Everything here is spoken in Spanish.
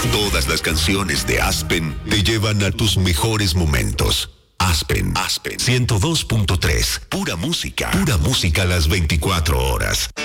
Todas las canciones de Aspen te llevan a tus mejores momentos. Aspen 102.3. Pura música a las 24 horas.